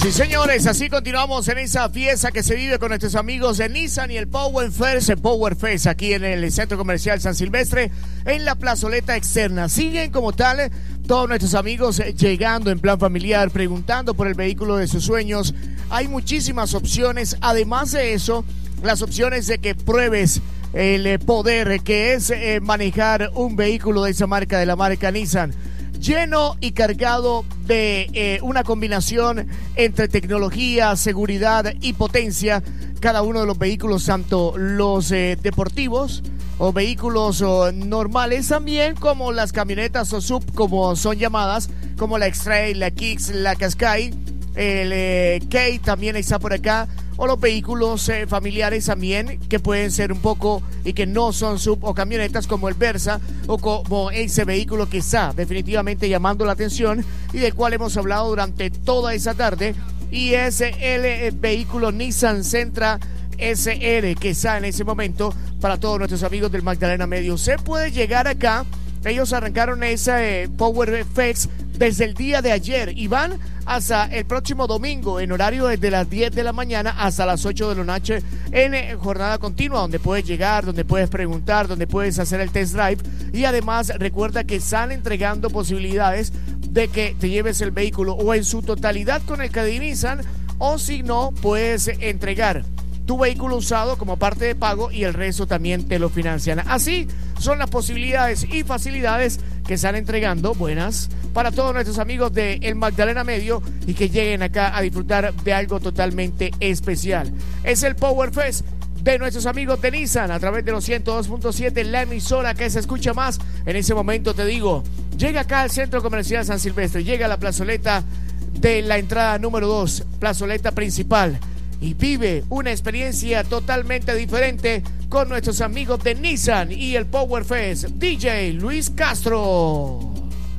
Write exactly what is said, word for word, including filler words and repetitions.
Sí, señores, así continuamos en esa fiesta que se vive con nuestros amigos de Nissan y el Power Fest, el Power Fest aquí en el Centro Comercial San Silvestre, en la plazoleta externa. Siguen como tal todos nuestros amigos llegando en plan familiar, preguntando por el vehículo de sus sueños. Hay muchísimas opciones. Además de eso, las opciones de que pruebes el poder que es eh, manejar un vehículo de esa marca, de la marca Nissan. Lleno y cargado de eh, una combinación entre tecnología, seguridad y potencia. Cada uno de los vehículos, tanto los eh, deportivos o vehículos o normales, también como las camionetas o sub, como son llamadas, como la X-Trail, la Kicks, la Qashqai, el eh, K también está por acá, o los vehículos eh, familiares también, que pueden ser un poco y que no son sub o camionetas, como el Versa, o como ese vehículo que está definitivamente llamando la atención y del cual hemos hablado durante toda esa tarde, y es el eh, vehículo Nissan Sentra S R que está en ese momento para todos nuestros amigos del Magdalena Medio. Se puede llegar acá. Ellos arrancaron esa eh, Power Fest desde el día de ayer y van hasta el próximo domingo en horario desde las diez de la mañana hasta las ocho de la noche en eh, jornada continua, donde puedes llegar, donde puedes preguntar, donde puedes hacer el test drive, y además recuerda que están entregando posibilidades de que te lleves el vehículo o en su totalidad con el Caddy Nissan, o si no, puedes entregar tu vehículo usado como parte de pago y el resto también te lo financian. Así son las posibilidades y facilidades que están entregando, buenas, para todos nuestros amigos de El Magdalena Medio, y que lleguen acá a disfrutar de algo totalmente especial. Es el Power Fest de nuestros amigos de Nissan a través de los ciento dos punto siete, la emisora que se escucha más. En ese momento te digo, llega acá al Centro Comercial San Silvestre, llega a la plazoleta de la entrada número dos, plazoleta principal, y vive una experiencia totalmente diferente con nuestros amigos de Nissan y el Power Fest. D J Luis Castro.